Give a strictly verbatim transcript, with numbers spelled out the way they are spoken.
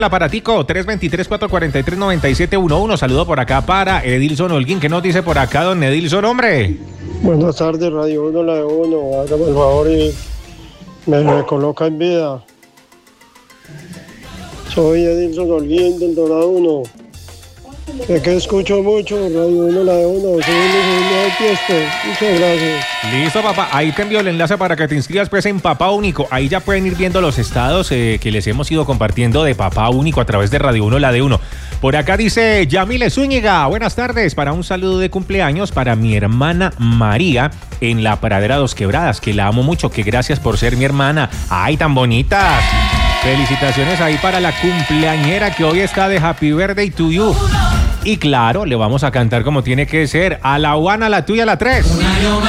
El aparatico, tres dos tres, cuatro cuatro tres, nueve siete uno uno. Saludo por acá para Edilson Holguín. ¿Qué nos dice por acá, don Edilson, hombre? Buenas tardes, Radio uno, la de uno. Hágame el favor y me, me coloca en vida. Soy Edilson Holguín del Dorado uno. Es que escucho mucho, Radio uno, la de uno. Soy un segundo de Tiesto. Muchas gracias. Listo, papá. Ahí te envío el enlace para que te inscribas pues en Papá Único. Ahí ya pueden ir viendo los estados eh, que les hemos ido compartiendo de Papá Único a través de Radio uno, la de uno. Por acá dice Yamile Zúñiga. Buenas tardes. Para un saludo de cumpleaños para mi hermana María en la Pradera Dos Quebradas, que la amo mucho, que gracias por ser mi hermana. ¡Ay, tan bonitas! Felicitaciones ahí para la cumpleañera que hoy está de Happy Birthday to you. Y claro, le vamos a cantar como tiene que ser. A la una, a la tuya, a la tres.